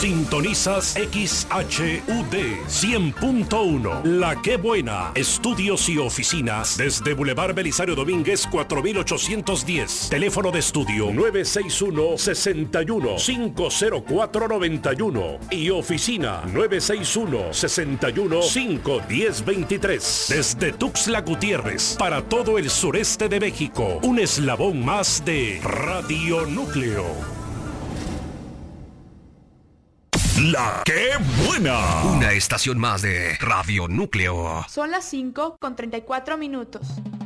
Sintonizas XHUD 100.1. La Que Buena. Estudios y oficinas desde Boulevard Belisario Domínguez 4810. Teléfono de estudio 961-61-50491 y oficina 961-61-51023. Desde Tuxtla Gutiérrez para todo el sureste de México. Un eslabón más de Radio Núcleo. La Que Buena. Una estación más de Radio Núcleo. Son las 5:34.